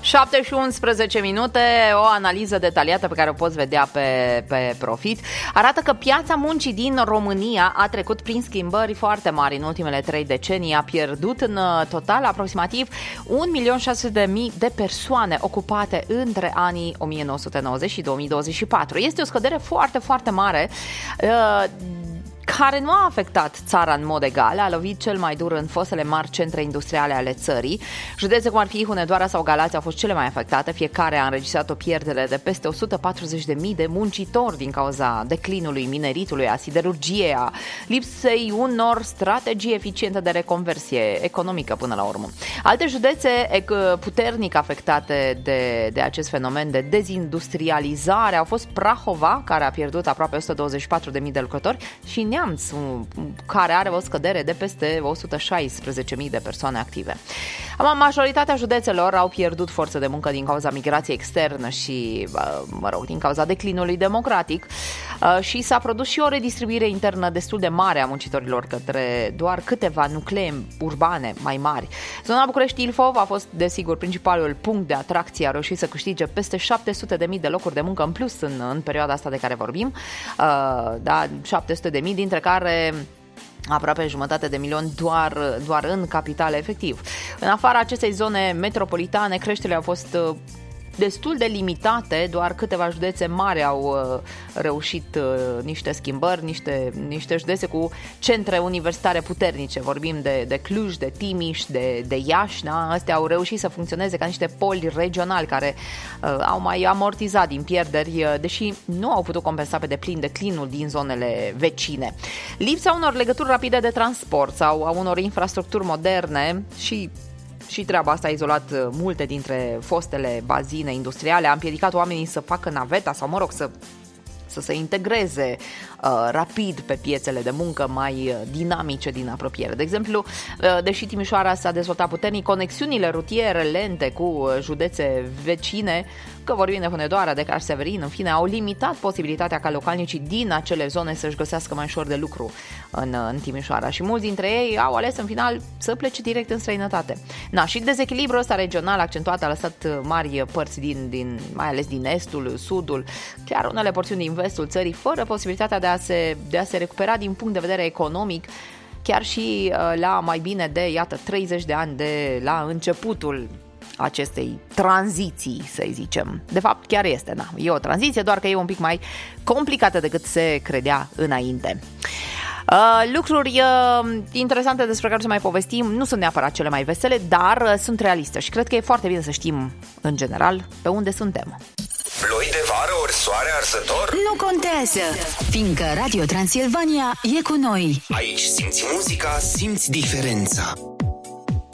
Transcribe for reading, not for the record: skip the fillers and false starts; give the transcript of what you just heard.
7 și 11 minute, o analiză detaliată pe care o poți vedea pe Profit arată că piața muncii din România a trecut prin schimbări foarte mari în ultimele 3 decenii, a pierdut în total aproximativ 1.600.000 de persoane ocupate între anii 1990 și 2024. Este o scădere foarte, foarte mare, care nu a afectat țara în mod egal, a lovit cel mai dur în fostele mari centre industriale ale țării. Județe cum ar fi Hunedoara sau Galați au fost cele mai afectate, fiecare a înregistrat o pierdere de peste 140.000 de muncitori din cauza declinului mineritului, a siderurgiei, a lipsei unor strategii eficiente de reconversie economică până la urmă. Alte județe puternic afectate de acest fenomen de dezindustrializare au fost Prahova, care a pierdut aproape 124.000 de lucrători, și Neamț, care are o scădere de peste 116.000 de persoane active. Majoritatea județelor au pierdut forță de muncă din cauza migrației externă și, din cauza declinului democratic, și s-a produs și o redistribuire internă destul de mare a muncitorilor către doar câteva nuclee urbane mai mari. Zona București-Ilfov a fost, desigur, principalul punct de atracție, a reușit să câștige peste 700.000 de locuri de muncă în plus în perioada asta de care vorbim, 700.000, dintre care aproape 500.000 doar în capitală, efectiv. În afara acestei zone metropolitane, creșterile au fost destul de limitate, doar câteva județe mari au reușit niște schimbări, niște județe cu centre universitare puternice. Vorbim de Cluj, de Timiș, de Iași, da? Astea au reușit să funcționeze ca niște poli regionali care au mai amortizat din pierderi, deși nu au putut compensa pe deplin declinul din zonele vecine. Lipsa unor legături rapide de transport sau a unor infrastructuri moderne și treaba asta a izolat multe dintre fostele bazine industriale, a împiedicat oamenii să facă naveta sau, să se integreze rapid pe piețele de muncă mai dinamice din apropiere. De exemplu, deși Timișoara s-a dezvoltat puternic, conexiunile rutiere lente cu județe vecine, că vorbim de Hunedoara, de Caș-Severin, în fine, au limitat posibilitatea ca localnicii din acele zone să-și găsească mai ușor de lucru în Timișoara și mulți dintre ei au ales în final să plece direct în străinătate. Și dezechilibrul ăsta regional accentuat a lăsat mari părți mai ales din estul, sudul, chiar unele porțiuni din vestul țării, fără posibilitatea de a se recupera din punct de vedere economic, chiar și la mai bine de, 30 de ani de la începutul acestei tranziții, să zicem. De fapt, chiar este, e o tranziție, doar că e un pic mai complicată decât se credea înainte. Lucruri interesante despre care să mai povestim nu sunt neapărat cele mai vesele, dar sunt realiste și cred că e foarte bine să știm, în general, pe unde suntem. Ploi de vară ori soare arzător? Nu contează, fiindcă Radio Transilvania e cu noi. Aici simți muzica, simți diferența.